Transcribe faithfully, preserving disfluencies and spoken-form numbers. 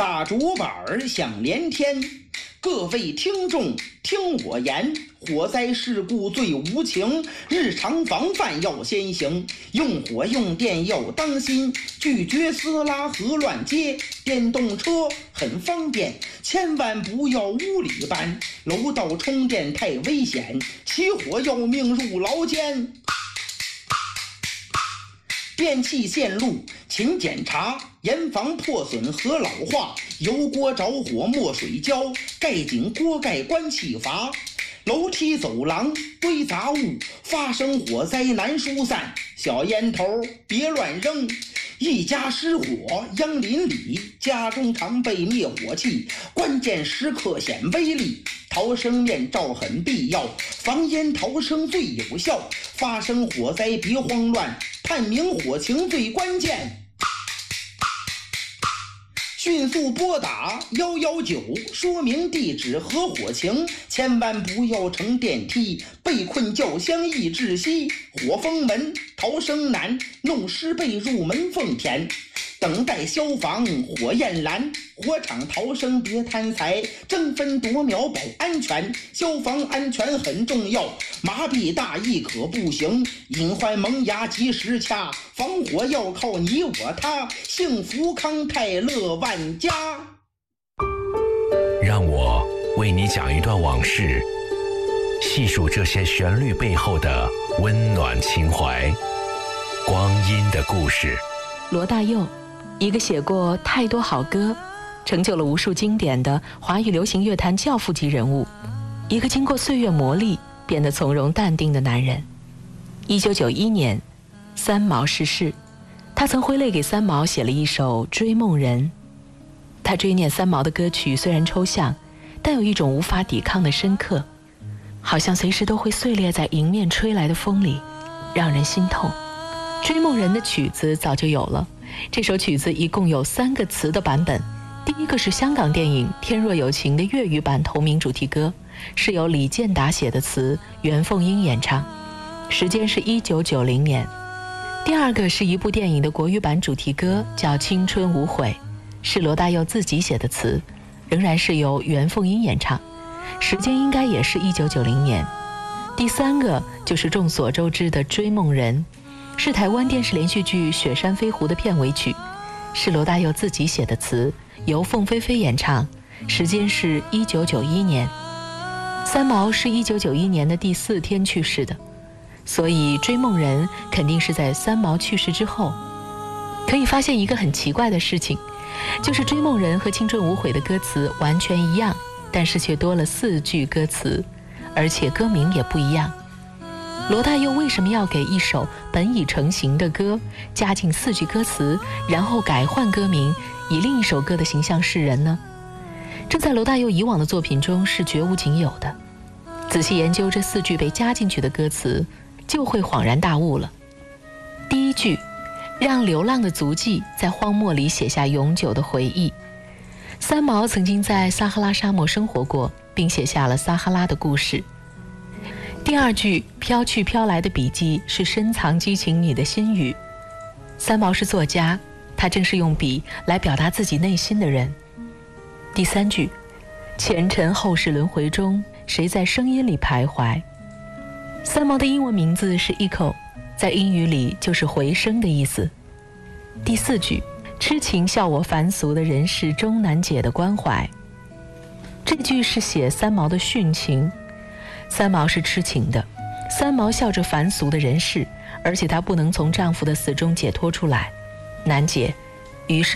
大竹板儿响连天，各位听众听我言，火灾事故最无情，日常防范要先行，用火用电要当心，拒绝私拉和乱接，电动车很方便，千万不要无理搬，楼道充电太危险，起火要命入牢监。电器线路勤检查，严防破损和老化，油锅着火墨水浇，盖紧锅盖关气阀，楼梯走廊堆杂物，发生火灾难疏散，小烟头别乱扔，一家失火殃邻里，家中常备灭火器，关键时刻显威力，逃生面罩很必要，防烟逃生最有效，发生火灾别慌乱，判明火情最关键，迅速拨打一一九说明地址和火情，千万不要乘电梯，被困轿厢易窒息，火封门逃生难，弄湿被入门缝填，等待消防火焰燃，火场逃生别贪财，争分夺秒保安全，消防安全很重要，麻痹大意可不行，隐患萌芽及时掐，防火要靠你我他，幸福康泰乐万家。 让我为你讲一段往事，细数这些旋律背后的温暖情怀，光阴的故事。 罗大佑，一个写过太多好歌，成就了无数经典的华语流行乐坛教父级人物，一个经过岁月磨砺变得从容淡定的男人。一九九一年，三毛逝世，他曾挥泪给三毛写了一首《追梦人》。他追念三毛的歌曲虽然抽象，但有一种无法抵抗的深刻，好像随时都会碎裂在迎面吹来的风里，让人心痛。《追梦人》的曲子早就有了，这首曲子一共有三个词的版本。第一个是香港电影《天若有情》的粤语版同名主题歌，是由李健达写的词，袁凤英演唱，时间是一九九零年。第二个是一部电影的国语版主题歌，叫《青春无悔》，是罗大佑自己写的词，仍然是由袁凤英演唱，时间应该也是一九九零年。第三个就是众所周知的《追梦人》，是台湾电视连续剧《雪山飞狐》的片尾曲，是罗大佑自己写的词，由凤飞飞演唱，时间是一九九一年。三毛是一九九一年的第四天去世的，所以《追梦人》肯定是在三毛去世之后。可以发现一个很奇怪的事情，就是《追梦人》和《青春无悔》的歌词完全一样，但是却多了四句歌词，而且歌名也不一样。罗大佑为什么要给一首本已成型的歌加进四句歌词，然后改换歌名，以另一首歌的形象示人呢？这在罗大佑以往的作品中是绝无仅有的。仔细研究这四句被加进去的歌词，就会恍然大悟了。第一句，让流浪的足迹在荒漠里写下永久的回忆。三毛曾经在撒哈拉沙漠生活过，并写下了撒哈拉的故事。第二句，飘去飘来的笔记是深藏激情你的心语。三毛是作家，他正是用笔来表达自己内心的人。第三句，前尘后世轮回中，谁在声音里徘徊。三毛的英文名字是 Echo， 在英语里就是回声的意思。第四句，痴情笑我凡俗的人世终难解的关怀。这句是写三毛的殉情。三毛是痴情的，三毛笑着凡俗的人世，而且她不能从丈夫的死中解脱出来，难解，于是